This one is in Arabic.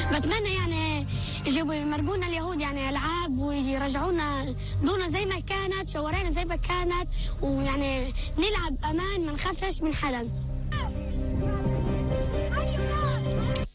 بتمنى يعني يجيبوا يمرقونا اليهود يعني ألعاب ويرجعونا دونا زي ما كانت، شوارعنا زي ما كانت، ويعني نلعب أمان ما نخافش من حدا.